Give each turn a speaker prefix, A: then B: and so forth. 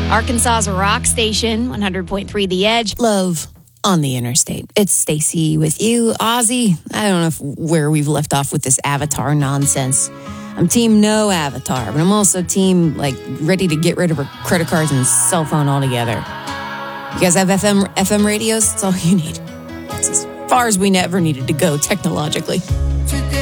A: Arkansas's rock station, 100.3 The Edge.
B: Love on the interstate. It's Stacy with you, Ozzy. I don't know where we've left off with this Avatar nonsense. I'm team no Avatar, but I'm also team ready to get rid of our credit cards and cell phone altogether. You guys have FM radios? That's all you need. That's as far as we never needed to go technologically.